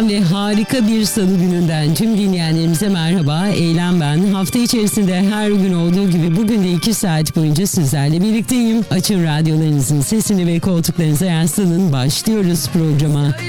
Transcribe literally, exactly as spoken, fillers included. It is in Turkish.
Ve harika bir salı gününden tüm dinleyenlerimize merhaba. Eylem ben. Hafta içerisinde her gün olduğu gibi bugün de iki saat boyunca sizlerle birlikteyim. Açın radyolarınızın sesini ve koltuklarınıza yaslanın. Başlıyoruz programa.